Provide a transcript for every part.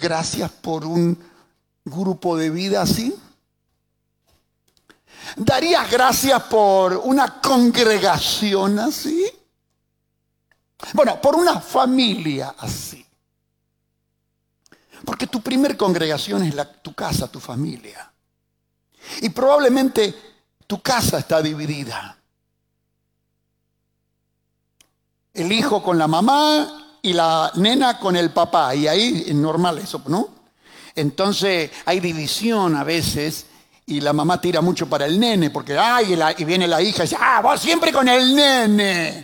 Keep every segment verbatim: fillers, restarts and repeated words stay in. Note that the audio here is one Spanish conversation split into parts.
gracias por un grupo de vida así? ¿Darías gracias por una congregación así? Bueno, por una familia así. Porque tu primer congregación es la, tu casa, tu familia. Y probablemente tu casa está dividida. El hijo con la mamá y la nena con el papá. Y ahí es normal eso, ¿no? Entonces hay división a veces y la mamá tira mucho para el nene porque, ay, y, la, y viene la hija y dice, ah, vos siempre con el nene.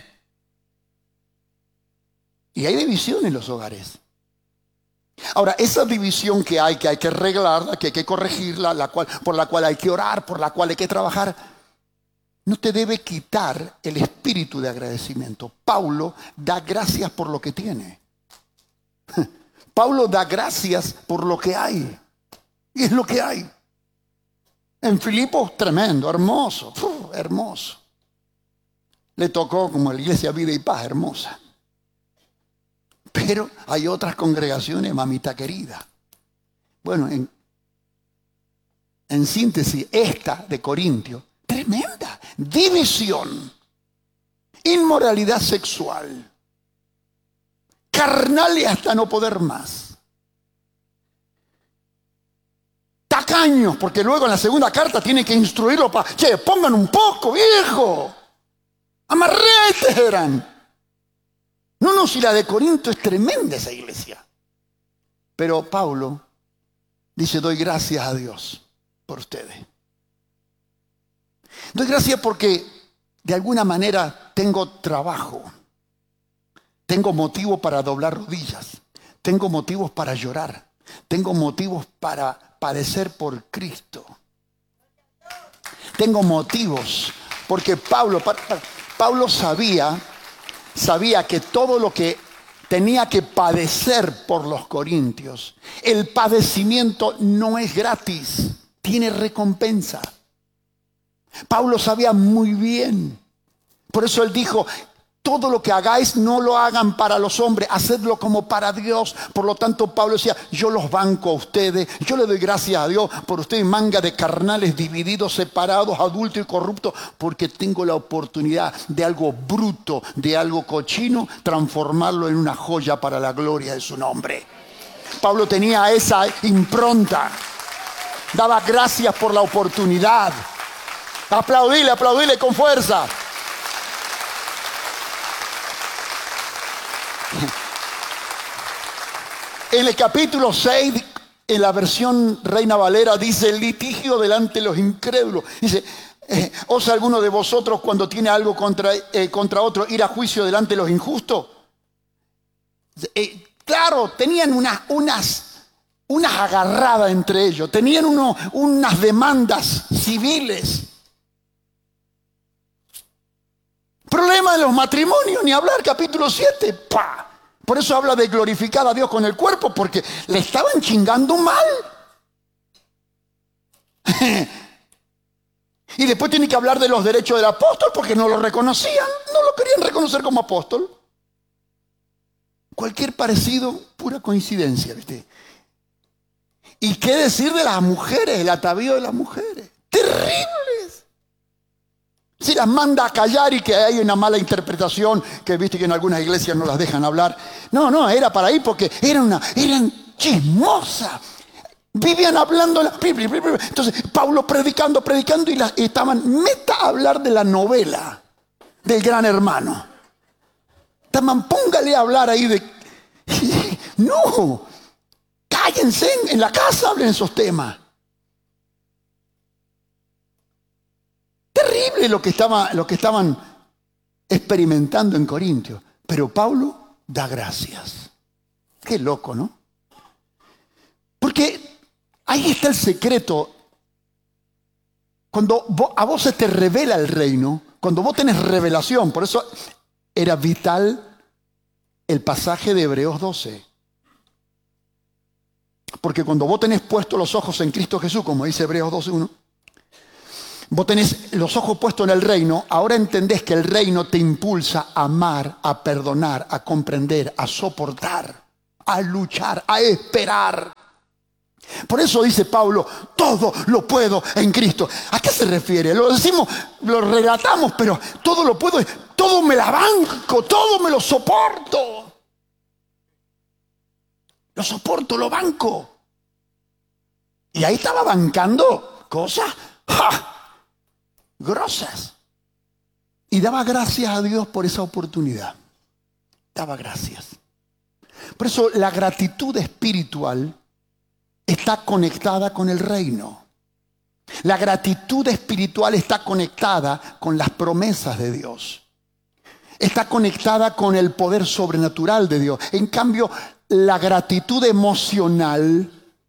Y hay división en los hogares. Ahora, esa división que hay, que hay que arreglarla, que hay que corregirla, la cual, por la cual hay que orar, por la cual hay que trabajar, no te debe quitar el espíritu de agradecimiento. Pablo da gracias por lo que tiene. Pablo da gracias por lo que hay. Y es lo que hay. En Filipos, tremendo, hermoso, uf, hermoso. Le tocó como la iglesia Vida y Paz, hermosa. Pero hay otras congregaciones, mamita querida. Bueno, en, en síntesis, esta de Corintios, tremenda. División, inmoralidad sexual, carnales hasta no poder más. Tacaños, porque luego en la segunda carta tienen que instruirlo para, che, pongan un poco, viejo. Amarretes eran. No, no, si la de Corinto es tremenda esa iglesia. Pero Pablo dice, doy gracias a Dios por ustedes. Doy gracias porque de alguna manera tengo trabajo. Tengo motivo para doblar rodillas. Tengo motivos para llorar. Tengo motivos para padecer por Cristo. Tengo motivos porque Pablo, Pablo sabía... Sabía que todo lo que tenía que padecer por los corintios, el padecimiento no es gratis, tiene recompensa. Pablo sabía muy bien. Por eso él dijo, todo lo que hagáis no lo hagan para los hombres, hacedlo como para Dios. Por lo tanto, Pablo decía, yo los banco a ustedes, yo le doy gracias a Dios por ustedes, manga de carnales divididos, separados, adultos y corruptos, porque tengo la oportunidad de algo bruto, de algo cochino, transformarlo en una joya para la gloria de su nombre. Pablo tenía esa impronta, daba gracias por la oportunidad. Aplaudile, aplaudile con fuerza. En el capítulo seis, en la versión Reina Valera, dice el litigio delante de los incrédulos. Dice, eh, ¿osa alguno de vosotros cuando tiene algo contra, eh, contra otro ir a juicio delante de los injustos? Eh, claro, tenían unas, unas, unas agarradas entre ellos, tenían uno, unas demandas civiles. Problema de los matrimonios, ni hablar, capítulo siete, ¡pa! Por eso habla de glorificar a Dios con el cuerpo, porque le estaban chingando mal. Y después tiene que hablar de los derechos del apóstol, porque no lo reconocían, no lo querían reconocer como apóstol. Cualquier parecido, pura coincidencia, ¿viste? ¿Y qué decir de las mujeres, el atavío de las mujeres? Terribles. Si las manda a callar y que hay una mala interpretación, que viste que en algunas iglesias no las dejan hablar. No, no, era para ahí porque eran, una, eran chismosas. Vivían hablando. La... Entonces, Pablo predicando, predicando y, la, y estaban meta a hablar de la novela del Gran Hermano. Estaban, póngale a hablar ahí de... No, cállense en, en la casa, hablen esos temas. Terrible lo que, estaba, lo que estaban experimentando en Corintios. Pero Pablo da gracias. Qué loco, ¿no? Porque ahí está el secreto. Cuando vos, a vos se te revela el reino, cuando vos tenés revelación, por eso era vital el pasaje de Hebreos doce. Porque cuando vos tenés puestos los ojos en Cristo Jesús, como dice Hebreos doce uno, vos tenés los ojos puestos en el reino, ahora entendés que el reino te impulsa a amar, a perdonar, a comprender, a soportar. a luchar, a esperar. Por eso dice Pablo, todo lo puedo en Cristo. ¿A qué se refiere? Lo decimos, lo relatamos, pero todo lo puedo, todo me la banco, todo me lo soporto. Lo soporto, lo banco. Y ahí estaba bancando cosas ¡ja! grosas. Y daba gracias a Dios por esa oportunidad. Daba gracias. Por eso la gratitud espiritual está conectada con el reino. La gratitud espiritual está conectada con las promesas de Dios. Está conectada con el poder sobrenatural de Dios. En cambio, la gratitud emocional,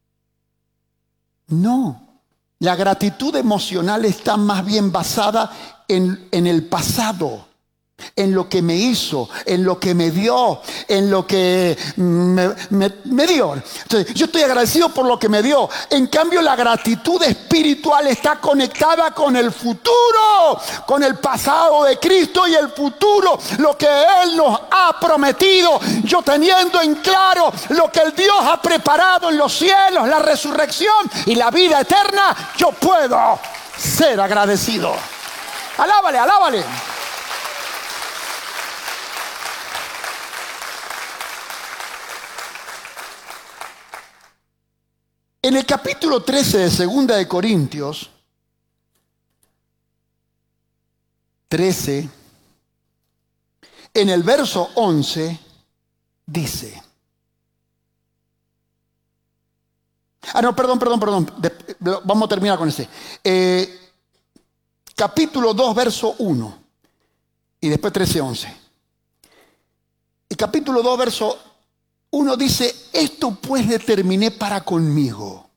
no. La gratitud emocional está más bien basada en, en el pasado. En lo que me hizo, en lo que me dio, en lo que me, me, me dio. Entonces, yo estoy agradecido por lo que me dio. En cambio, la gratitud espiritual está conectada con el futuro, con el pasado de Cristo y el futuro, lo que Él nos ha prometido. Yo teniendo en claro lo que el Dios ha preparado en los cielos, la resurrección y la vida eterna, yo puedo ser agradecido. Alábale, alábale. En el capítulo trece de Segunda de Corintios, trece, en el verso once, dice. Ah, no, perdón, perdón, perdón. De, de, vamos a terminar con ese. Eh, capítulo dos, verso uno. Y después trece, once. El capítulo dos, verso uno dice, esto pues determiné para conmigo.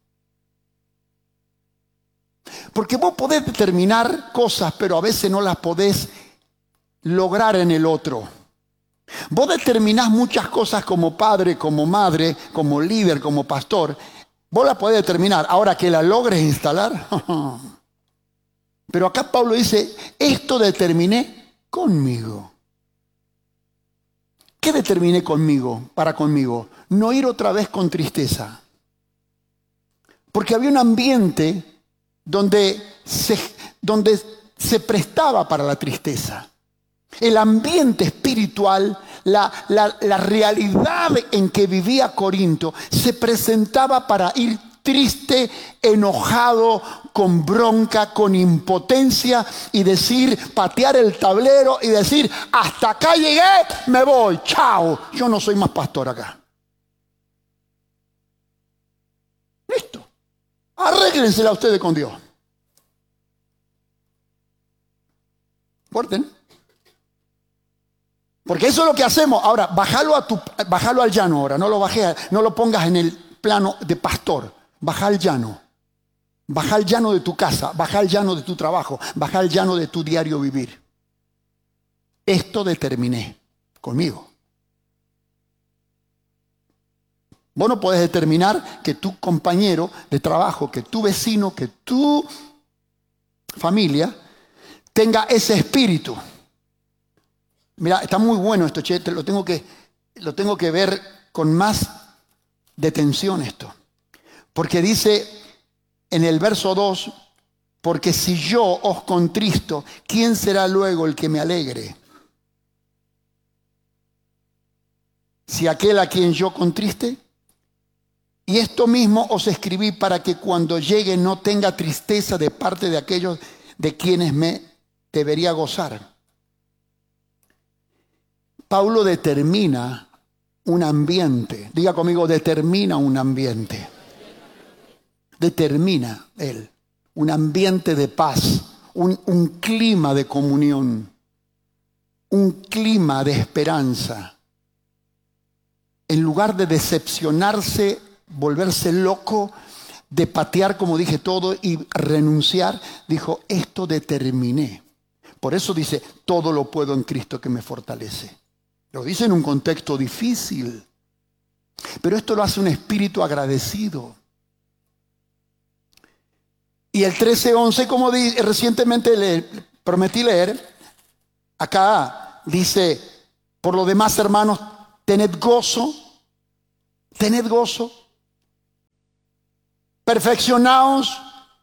Porque vos podés determinar cosas, pero a veces no las podés lograr en el otro. Vos determinás muchas cosas como padre, como madre, como líder, como pastor. Vos las podés determinar. Ahora que las logres instalar. Pero acá Pablo dice, esto determiné conmigo. ¿Qué determiné conmigo, para conmigo? No ir otra vez con tristeza. Porque había un ambiente donde se, donde se prestaba para la tristeza. El ambiente espiritual, la, la, la realidad en que vivía Corinto, se presentaba para ir triste, enojado, con bronca, con impotencia y decir, patear el tablero y decir, hasta acá llegué, me voy, chao, yo no soy más pastor acá. Listo. Arréglensela ustedes con Dios. Fuerte, ¿no? Porque eso es lo que hacemos. Ahora, bájalo, a tu, bájalo al llano ahora, no lo, baje, no lo pongas en el plano de pastor. Baja al llano. Baja al llano de tu casa. Baja al llano de tu trabajo. Baja al llano de tu diario vivir. Esto determiné conmigo. Vos no podés determinar que tu compañero de trabajo, que tu vecino, que tu familia tenga ese espíritu. Mira, está muy bueno esto, che, lo tengo que, lo tengo que ver con más detención esto. Porque dice en el verso dos, porque si yo os contristo, ¿quién será luego el que me alegre? Si aquel a quien yo contriste. Y esto mismo os escribí para que cuando llegue no tenga tristeza de parte de aquellos de quienes me debería gozar. Pablo determina un ambiente. Diga conmigo, determina un ambiente. Determina él un ambiente de paz, un, un clima de comunión, un clima de esperanza. En lugar de decepcionarse, volverse loco, de patear, como dije, todo y renunciar, dijo, esto determiné. Por eso dice, todo lo puedo en Cristo que me fortalece. Lo dice en un contexto difícil, pero esto lo hace un espíritu agradecido. Y el trece once, como di, recientemente le prometí leer, acá dice, por lo demás, hermanos, tened gozo, tened gozo, perfeccionaos.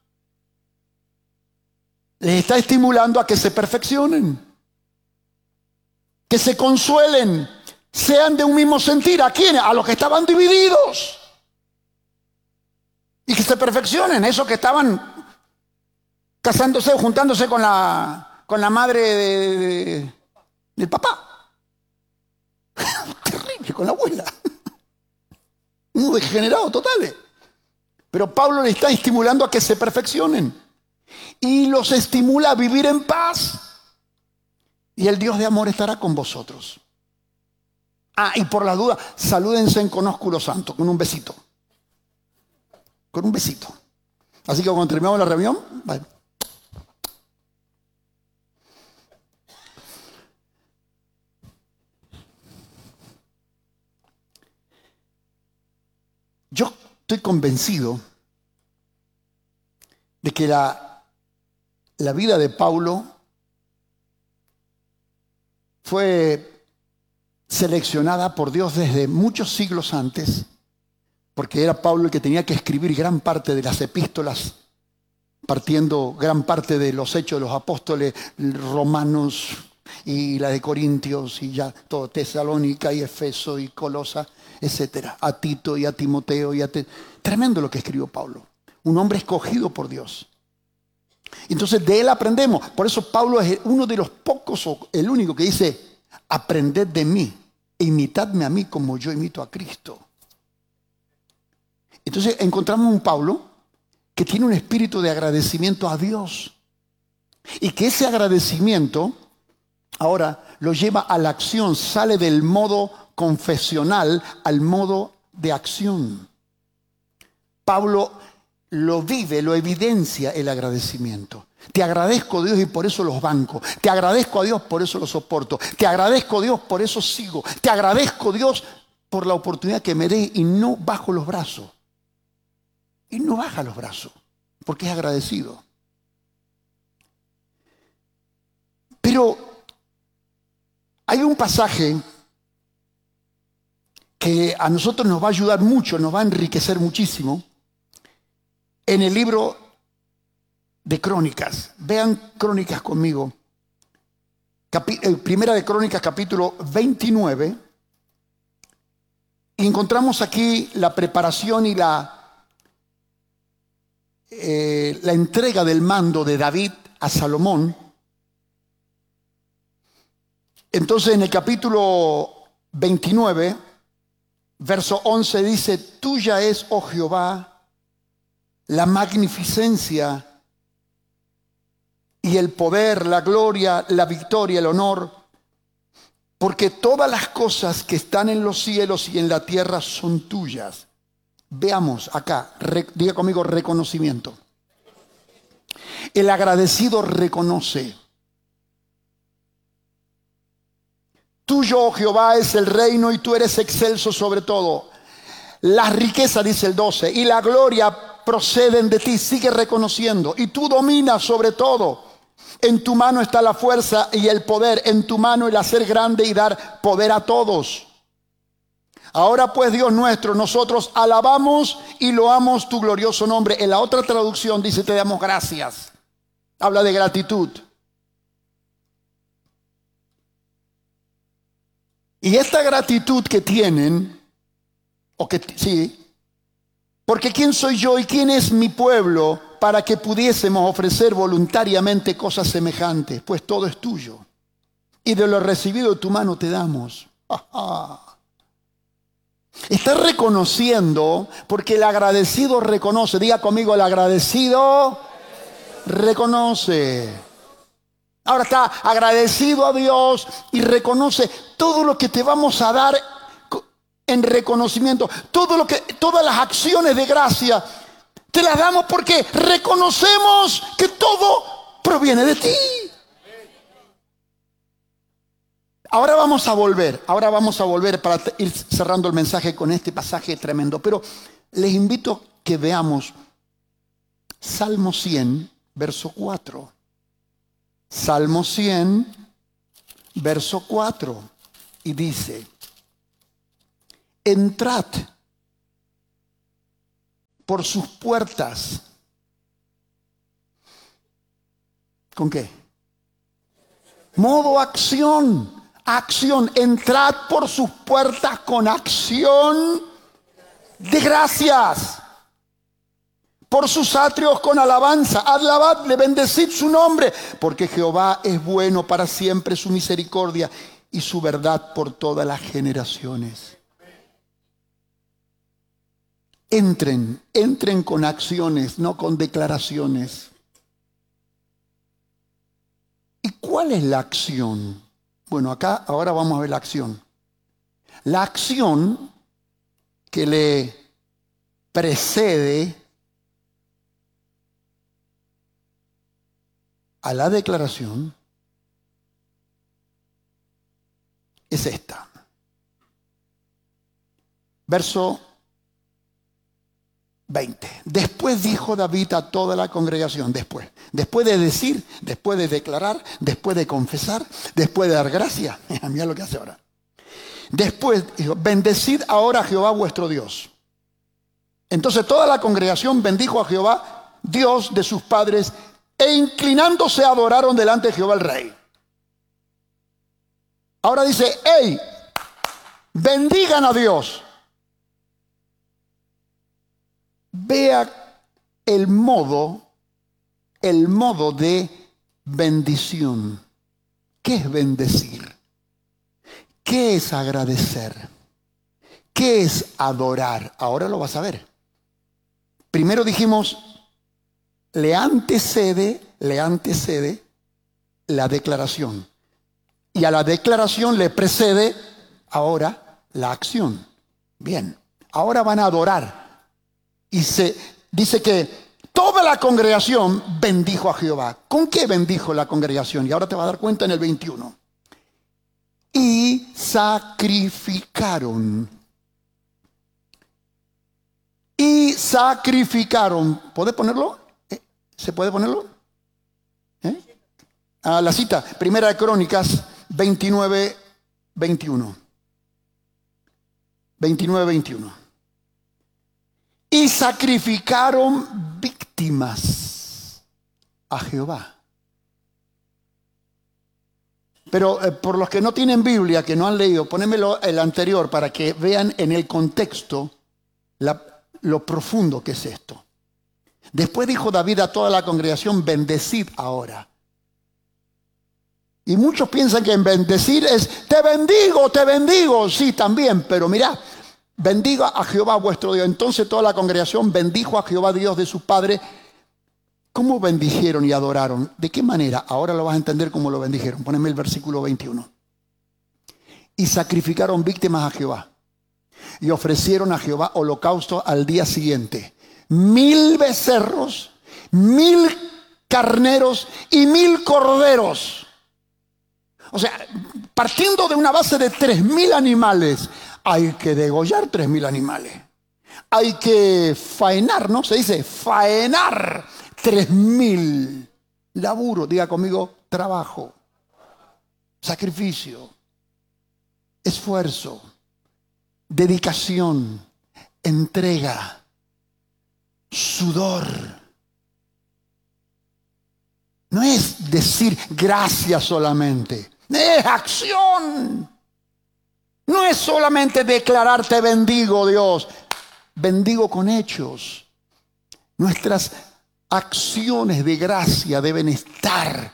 Les está estimulando a que se perfeccionen, que se consuelen, sean de un mismo sentir. ¿A quiénes? A los que estaban divididos. Y que se perfeccionen, esos que estaban casándose o juntándose con la, con la madre de, de, del papá. Terrible, con la abuela. Un degenerado total. Pero Pablo le está estimulando a que se perfeccionen. Y los estimula a vivir en paz. Y el Dios de amor estará con vosotros. Ah, y por la duda, salúdense con ósculo santo, con un besito. Con un besito. Así que cuando terminamos la reunión, vale. Yo estoy convencido de que la, la vida de Pablo fue seleccionada por Dios desde muchos siglos antes, porque era Pablo el que tenía que escribir gran parte de las epístolas, partiendo gran parte de los hechos de los apóstoles, Romanos y la de Corintios y ya todo, Tesalónica y Efeso y Colosa, etcétera, a Tito y a Timoteo y a Te... Tremendo lo que escribió Pablo, un hombre escogido por Dios. Entonces de él aprendemos. Por eso Pablo es uno de los pocos, o el único que dice: aprended de mí e imitadme a mí como yo imito a Cristo. Entonces encontramos un Pablo que tiene un espíritu de agradecimiento a Dios. Y que ese agradecimiento ahora lo lleva a la acción, sale del modo confesional al modo de acción. Pablo lo vive, lo evidencia el agradecimiento. Te agradezco, Dios, y por eso los banco. Te agradezco a Dios, por eso los soporto. Te agradezco, Dios, por eso sigo. Te agradezco, Dios, por la oportunidad que me dé, y no bajo los brazos. Y no baja los brazos, porque es agradecido. Pero hay un pasaje que a nosotros nos va a ayudar mucho, nos va a enriquecer muchísimo, en el libro de Crónicas. Vean Crónicas conmigo. Capi- Primera de Crónicas, capítulo veintinueve. Y encontramos aquí la preparación y la, eh, la entrega del mando de David a Salomón. Entonces en el capítulo veintinueve, verso once dice: tuya es, oh Jehová, la magnificencia y el poder, la gloria, la victoria, el honor, porque todas las cosas que están en los cielos y en la tierra son tuyas. Veamos acá, re, diga conmigo, reconocimiento. El agradecido reconoce. Tuyo, oh Jehová, es el reino y tú eres excelso sobre todo. La riqueza, dice el doce, y la gloria proceden de ti. Sigue reconociendo. Y tú dominas sobre todo. En tu mano está la fuerza y el poder. En tu mano el hacer grande y dar poder a todos. Ahora pues, Dios nuestro, nosotros alabamos y loamos tu glorioso nombre. En la otra traducción dice: te damos gracias. Habla de gratitud. Y esta gratitud que tienen, o que sí, porque ¿quién soy yo y quién es mi pueblo para que pudiésemos ofrecer voluntariamente cosas semejantes? Pues todo es tuyo, y de lo recibido de tu mano te damos. Ajá. Está reconociendo, porque el agradecido reconoce. Diga conmigo, el agradecido reconoce. Ahora está agradecido a Dios y reconoce todo lo que te vamos a dar en reconocimiento. Todo lo que, todas las acciones de gracia te las damos porque reconocemos que todo proviene de ti. Ahora vamos a volver, ahora vamos a volver para ir cerrando el mensaje con este pasaje tremendo. Pero les invito a que veamos Salmo cien, verso cuatro. Salmo cien, verso cuatro. Y dice: entrad por sus puertas. ¿Con qué? Modo acción. Acción. Entrad por sus puertas con acción de gracias. Por sus atrios con alabanza. Alabadle, bendecid su nombre. Porque Jehová es bueno para siempre, su misericordia y su verdad por todas las generaciones. Entren, entren con acciones, no con declaraciones. ¿Y cuál es la acción? Bueno, acá ahora vamos a ver la acción. La acción que le precede a la declaración es esta. Verso veinte. Después dijo David a toda la congregación, después, después de decir, después de declarar, después de confesar, después de dar gracia. Mira lo que hace ahora. Después dijo, bendecid ahora a Jehová vuestro Dios. Entonces toda la congregación bendijo a Jehová, Dios de sus padres, e inclinándose adoraron delante de Jehová el rey. Ahora dice, hey, bendigan a Dios. Vea el modo, el modo de bendición. ¿Qué es bendecir? ¿Qué es agradecer? ¿Qué es adorar? Ahora lo vas a ver. Primero dijimos, le antecede, le antecede la declaración. Y a la declaración le precede ahora la acción. Bien, ahora van a adorar. Y se dice que toda la congregación bendijo a Jehová. ¿Con qué bendijo la congregación? Y ahora te vas a dar cuenta en el veintiuno. Y sacrificaron. Y sacrificaron. ¿Puedes ponerlo? ¿Se puede ponerlo? ¿Eh? A la cita, Primera de Crónicas veintinueve, veintiuno. veintinueve, veintiuno. Y sacrificaron víctimas a Jehová. Pero eh, por los que no tienen Biblia, que no han leído, ponémelo el anterior para que vean en el contexto la, lo profundo que es esto. Después dijo David a toda la congregación, bendecid ahora. Y muchos piensan que en bendecir es, te bendigo, te bendigo. Sí, también, pero mirá, bendiga a Jehová vuestro Dios. Entonces toda la congregación bendijo a Jehová Dios de sus padres. ¿Cómo bendijeron y adoraron? ¿De qué manera? Ahora lo vas a entender cómo lo bendijeron. Poneme el versículo veintiuno. Y sacrificaron víctimas a Jehová. Y ofrecieron a Jehová holocausto al día siguiente. Mil becerros, mil carneros y mil corderos. O sea, partiendo de una base de tres mil animales, hay que degollar tres mil animales. Hay que faenar, ¿no? Se dice faenar tres mil. Laburo, diga conmigo, trabajo, sacrificio, esfuerzo, dedicación, entrega, sudor. No es decir gracias solamente, es acción. No es solamente declararte bendigo, Dios. Bendigo con hechos. Nuestras acciones de gracia deben estar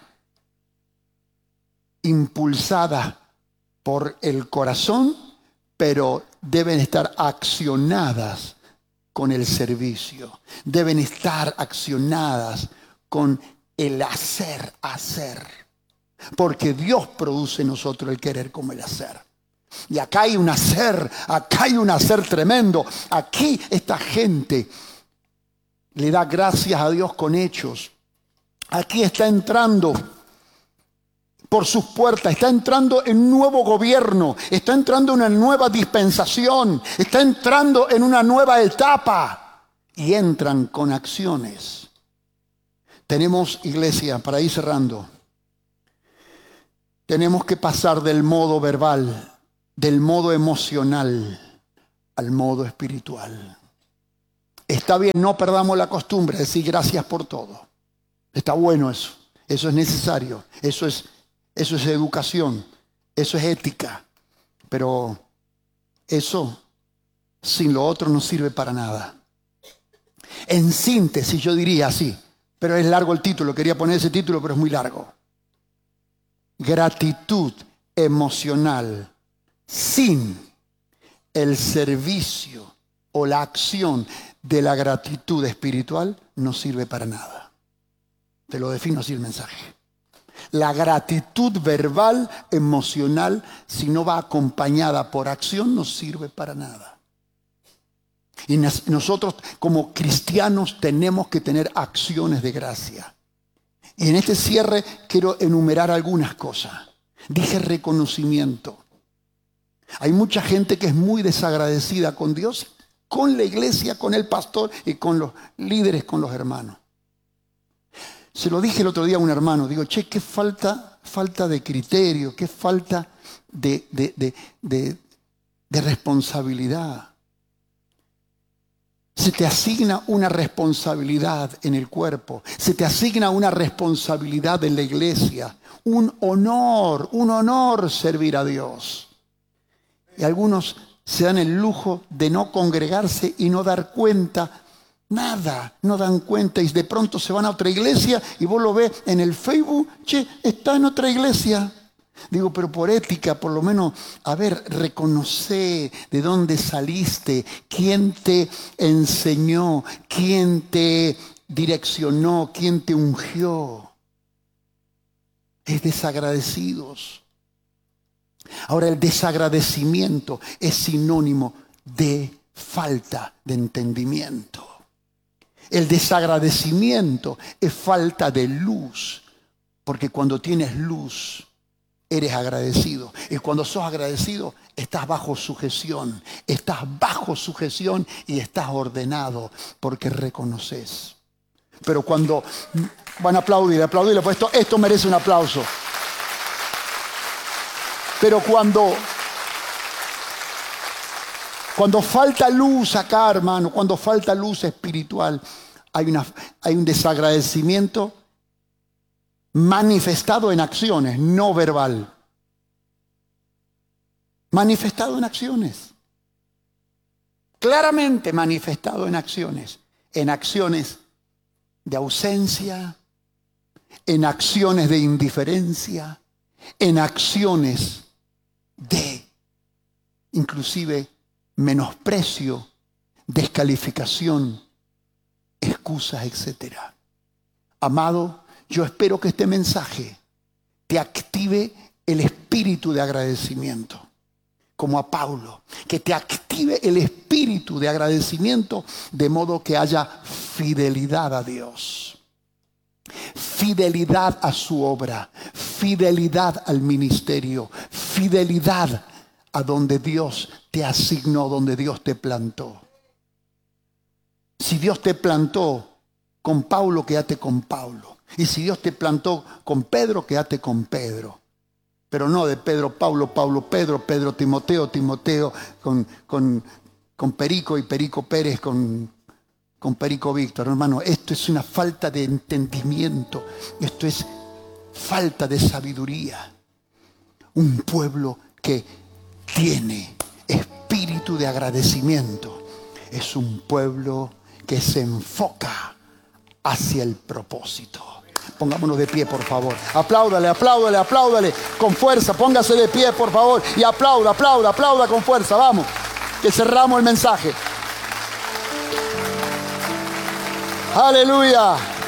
impulsadas por el corazón, pero deben estar accionadas con el servicio. Deben estar accionadas con el hacer, hacer. Porque Dios produce en nosotros el querer como el hacer. Y acá hay un hacer, acá hay un hacer tremendo. Aquí esta gente le da gracias a Dios con hechos. Aquí está entrando por sus puertas, está entrando en un nuevo gobierno, está entrando en una nueva dispensación, está entrando en una nueva etapa y entran con acciones. Tenemos, iglesia, para ir cerrando, tenemos que pasar del modo verbal, del modo emocional al modo espiritual. Está bien, no perdamos la costumbre de decir gracias por todo. Está bueno eso. Eso es necesario. Eso es, eso es educación. Eso es ética. Pero eso sin lo otro no sirve para nada. En síntesis yo diría así, pero es largo el título. Quería poner ese título, pero es muy largo. Gratitud emocional sin el servicio o la acción de la gratitud espiritual no sirve para nada. Te lo defino así el mensaje. La gratitud verbal, emocional, si no va acompañada por acción, no sirve para nada. Y nosotros como cristianos tenemos que tener acciones de gracia. Y en este cierre quiero enumerar algunas cosas. Dije reconocimiento. Hay mucha gente que es muy desagradecida con Dios, con la iglesia, con el pastor y con los líderes, con los hermanos. Se lo dije el otro día a un hermano, digo, che, qué falta, falta de criterio, qué falta de, de, de, de, de responsabilidad. Se te asigna una responsabilidad en el cuerpo, se te asigna una responsabilidad en la iglesia, un honor, un honor servir a Dios. Y algunos se dan el lujo de no congregarse y no dar cuenta. Nada, no dan cuenta y de pronto se van a otra iglesia y vos lo ves en el Facebook, che, está en otra iglesia. Digo, pero por ética, por lo menos, a ver, reconoce de dónde saliste, quién te enseñó, quién te direccionó, quién te ungió. Es desagradecidos. Ahora, el desagradecimiento es sinónimo de falta de entendimiento. El desagradecimiento es falta de luz, porque cuando tienes luz, eres agradecido. Y cuando sos agradecido, estás bajo sujeción. Estás bajo sujeción y estás ordenado, porque reconoces. Pero cuando van a aplaudir, aplaudir, pues esto, esto merece un aplauso. Pero cuando... Cuando falta luz acá, hermano, cuando falta luz espiritual, hay, una, hay un desagradecimiento manifestado en acciones, no verbal. Manifestado en acciones. Claramente manifestado en acciones. En acciones de ausencia, en acciones de indiferencia, en acciones de, inclusive, menosprecio, descalificación, excusas, etcétera. Amado, yo espero que este mensaje te active el espíritu de agradecimiento, como a Pablo, que te active el espíritu de agradecimiento de modo que haya fidelidad a Dios, fidelidad a su obra, fidelidad al ministerio, fidelidad a donde Dios te asignó, donde Dios te plantó. Si Dios te plantó con Pablo, quédate con Pablo. Y si Dios te plantó con Pedro, quédate con Pedro. Pero no de Pedro, Pablo, Pablo, Pedro, Pedro, Timoteo, Timoteo, con, con, con Perico y Perico Pérez, con, con Perico Víctor. Hermano, esto es una falta de entendimiento. Esto es falta de sabiduría. Un pueblo que tiene espíritu de agradecimiento es un pueblo que se enfoca hacia el propósito. Pongámonos de pie, por favor. Apláudale, apláudale, apláudale con fuerza. Póngase de pie, por favor, y aplauda, aplauda, aplauda con fuerza. Vamos, que cerramos el mensaje. Aleluya.